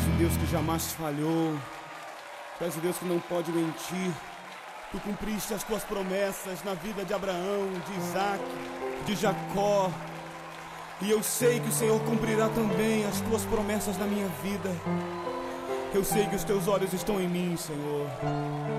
o Deus que jamais falhou. Tu és o Deus que não pode mentir. Tu cumpriste as tuas promessas na vida de Abraão, de Isaac, de Jacó. E eu sei que o Senhor cumprirá também as tuas promessas na minha vida. Eu sei que os teus olhos estão em mim, Senhor.